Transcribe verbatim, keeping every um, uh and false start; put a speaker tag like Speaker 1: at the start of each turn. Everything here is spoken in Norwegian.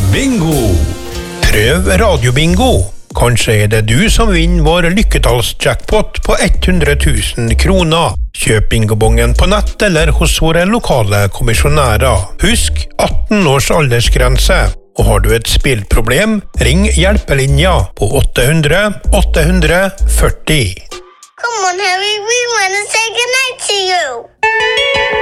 Speaker 1: Bingo! Prøv radiobingo. Kanskje er det du som vinner vår lykketallsjackpot på hundre tusen kroner. Kjøp bingobongen på nett eller hos våre lokale kommisjonærer. Husk atten års aldersgrense. Og har du et spillproblem, ring hjelpelinja på åtte hundre åtte hundre førti.
Speaker 2: Come on, Harry, we want to say goodnight to you.